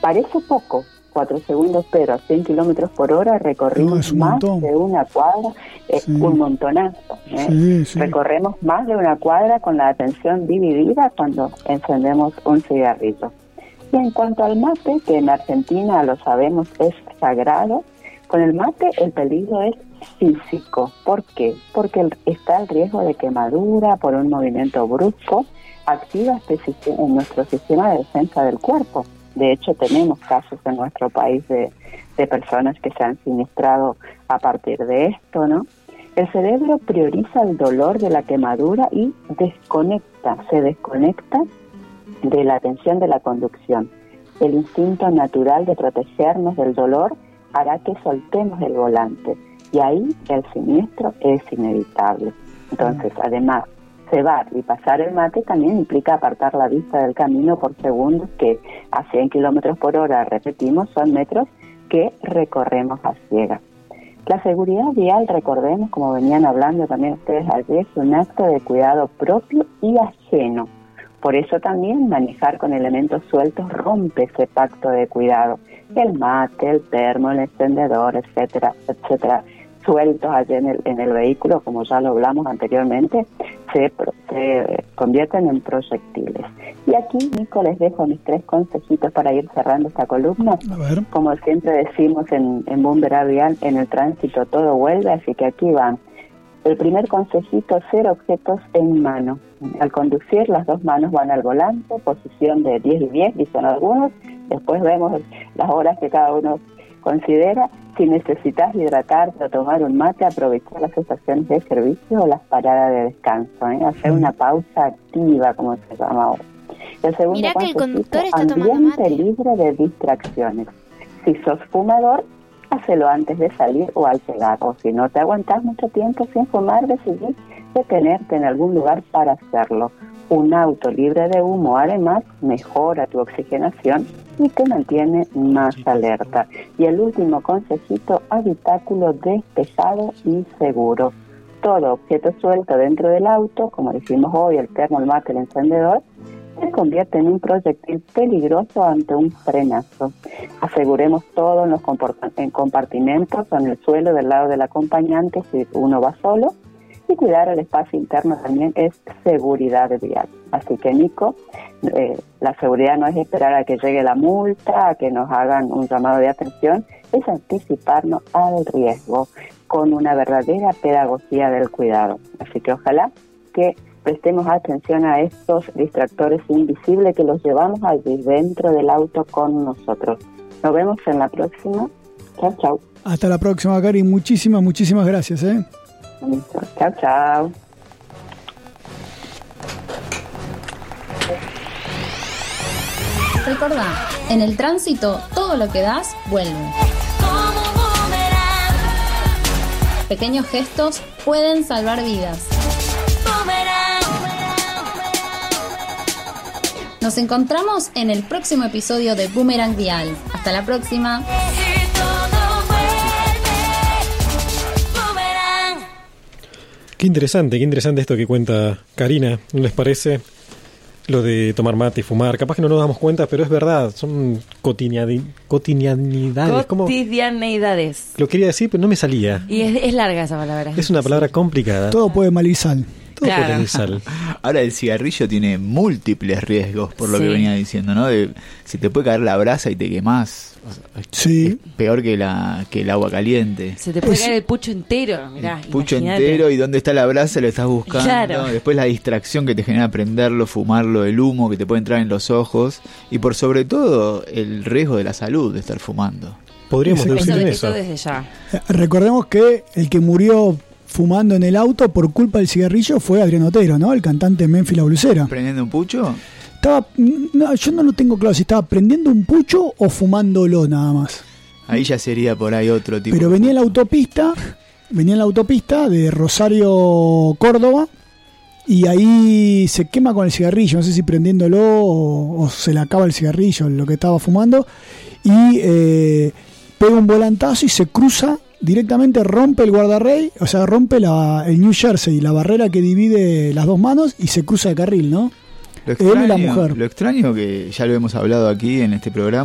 Parece poco, 4 segundos, pero a 100 kilómetros por hora recorrimos más de una cuadra, un montonazo. Sí. Recorremos más de una cuadra con la atención dividida cuando encendemos un cigarrillo. Y en cuanto al mate, que en Argentina lo sabemos es sagrado, con el mate el peligro es físico. ¿Por qué? Porque está el riesgo de quemadura por un movimiento brusco, activa en nuestro sistema de defensa del cuerpo. De hecho, tenemos casos en nuestro país de personas que se han siniestrado a partir de esto, ¿no? El cerebro prioriza el dolor de la quemadura y se desconecta de la atención de la conducción. El instinto natural de protegernos del dolor hará que soltemos el volante y ahí el siniestro es inevitable. Entonces, además, cebar y pasar el mate también implica apartar la vista del camino por segundos que a 100 kilómetros por hora, repetimos, son metros que recorremos a ciegas. La seguridad vial, recordemos, como venían hablando también ustedes ayer, es un acto de cuidado propio y ajeno. Por eso también manejar con elementos sueltos rompe ese pacto de cuidado. El mate, el termo, el encendedor, etcétera, etcétera, sueltos allí en el vehículo, como ya lo hablamos anteriormente, se convierten en proyectiles. Y aquí, Nico, les dejo mis 3 consejitos para ir cerrando esta columna. A ver. Como siempre decimos en Boomerang Vial, en el tránsito todo vuelve, así que aquí van. El primer consejito, 0 objetos en mano. Al conducir, las 2 manos van al volante, posición de 10 y 10, dicen algunos. Después vemos las horas que cada uno considera. Si necesitas hidratarte o tomar un mate, aprovechar las estaciones de servicio o las paradas de descanso, hacer una pausa activa, como se llama ahora. El segundo Mirá que el conductor está ambiente tomando mate. libre de distracciones. Si sos fumador, hácelo antes de salir o al llegar, o si no te aguantás mucho tiempo sin fumar, decidí detenerte en algún lugar para hacerlo. Un auto libre de humo, además, mejora tu oxigenación y te mantiene más alerta. Y el último consejito, habitáculo despejado y seguro. Todo objeto suelto dentro del auto, como decimos hoy, el termo, el mate, el encendedor, se convierte en un proyectil peligroso ante un frenazo. Aseguremos todo en compartimentos o en el suelo del lado del acompañante si uno va solo, y cuidar el espacio interno también es seguridad vial. Así que, Nico, la seguridad no es esperar a que llegue la multa, a que nos hagan un llamado de atención, es anticiparnos al riesgo con una verdadera pedagogía del cuidado. Así que ojalá que prestemos atención a estos distractores invisibles que los llevamos allí dentro del auto con nosotros. Nos vemos en la próxima. Chao, chao. Hasta la próxima, Cari. Muchísimas gracias. Listo. Chao, chao. Recordá, en el tránsito todo lo que das vuelve. Pequeños gestos pueden salvar vidas. Nos encontramos en el próximo episodio de Boomerang Vial. Hasta la próxima. Qué interesante esto que cuenta Karina, ¿no les parece? Lo de tomar mate y fumar, capaz que no nos damos cuenta, pero es verdad, son cotidianidades. Cotidianeidades. Lo quería decir, pero no me salía. Y es larga esa palabra. Es una palabra complicada. Todo puede mal ir sal. Todo puede tener sal. Ahora el cigarrillo tiene múltiples riesgos, por lo que venía diciendo, ¿no? Se te puede caer la brasa y te quemás. Sí. Es peor que el agua caliente. Se te puede caer el pucho entero. Mirá, el pucho imaginate. entero, y dónde está la brasa lo estás buscando. Claro. Después la distracción que te genera prenderlo, fumarlo, el humo que te puede entrar en los ojos. Y por sobre todo, el riesgo de la salud de estar fumando. Podríamos deducir en eso eso. desde ya. Recordemos que el que murió fumando en el auto por culpa del cigarrillo fue Adrián Otero, ¿no? El cantante Memphis La Blusera. ¿Prendiendo un pucho? Yo no lo tengo claro si estaba prendiendo un pucho o fumándolo nada más. Ahí ya sería por ahí otro tipo. Pero venía en la autopista de Rosario, Córdoba, y ahí se quema con el cigarrillo, no sé si prendiéndolo o se le acaba el cigarrillo, lo que estaba fumando, y pega un volantazo y se cruza directamente, rompe el guardarrey, o sea, rompe el New Jersey, la barrera que divide las dos manos, y se cruza de carril, ¿no? Él y la mujer. Lo extraño, que ya lo hemos hablado aquí en este programa,